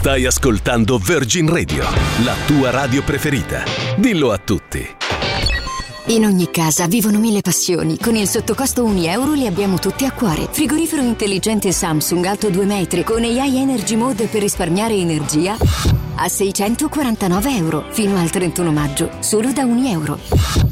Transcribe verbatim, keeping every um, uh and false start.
Stai ascoltando Virgin Radio, la tua radio preferita. Dillo a tutti. In ogni casa vivono mille passioni. Con il sottocosto un euro li abbiamo tutti a cuore. Frigorifero intelligente Samsung alto due metri con A I Energy Mode per risparmiare energia a seicentoquarantanove euro fino al trentuno maggio, solo da un euro.